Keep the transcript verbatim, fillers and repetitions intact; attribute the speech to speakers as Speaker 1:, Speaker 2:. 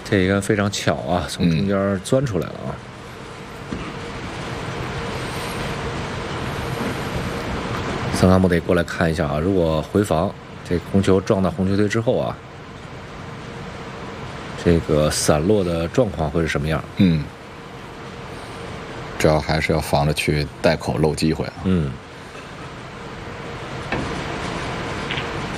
Speaker 1: 这一杆非常巧啊，从中间钻出来了啊。桑卡姆得过来看一下啊，如果回防，这红球撞到红球队之后啊，这个散落的状况会是什么样？
Speaker 2: 嗯，主要还是要防着去带口漏机会啊。
Speaker 1: 嗯。